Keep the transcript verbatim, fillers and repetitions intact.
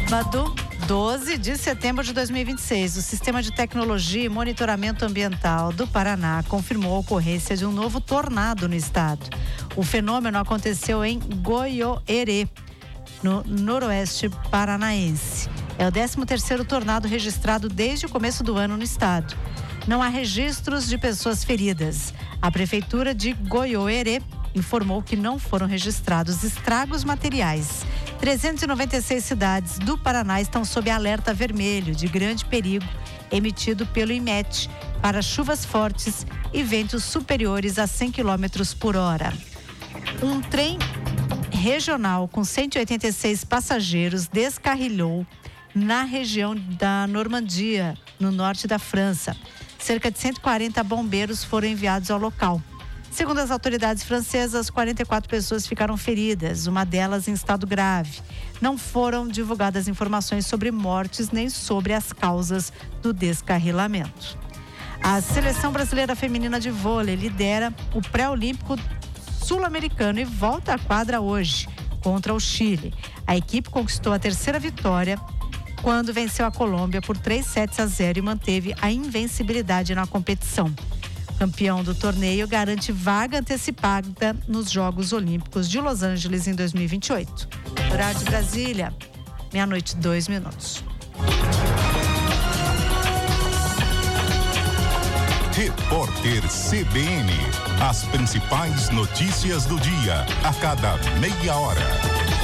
Sábado, doze de setembro de dois mil e vinte e seis, o Sistema de Tecnologia e Monitoramento Ambiental do Paraná confirmou a ocorrência de um novo tornado no estado. O fenômeno aconteceu em Goiôerê, no noroeste paranaense. É o décimo terceiro tornado registrado desde o começo do ano no estado. Não há registros de pessoas feridas. A Prefeitura de Goiôerê informou que não foram registrados estragos materiais. trezentas e noventa e seis cidades do Paraná estão sob alerta vermelho de grande perigo emitido pelo IMET para chuvas fortes e ventos superiores a cem quilômetros por hora. Um trem regional com cento e oitenta e seis passageiros descarrilhou na região da Normandia, no norte da França. Cerca de cento e quarenta bombeiros foram enviados ao local. Segundo as autoridades francesas, quarenta e quatro pessoas ficaram feridas, uma delas em estado grave. Não foram divulgadas informações sobre mortes nem sobre as causas do descarrilamento. A Seleção Brasileira Feminina de Vôlei lidera o pré-olímpico sul-americano e volta à quadra hoje contra o Chile. A equipe conquistou a terceira vitória quando venceu a Colômbia por três sets a zero e manteve a invencibilidade na competição. Campeão do torneio garante vaga antecipada nos Jogos Olímpicos de Los Angeles em dois mil e vinte e oito. Horário de Brasília, meia-noite, dois minutos. Repórter C B N. As principais notícias do dia, a cada meia hora.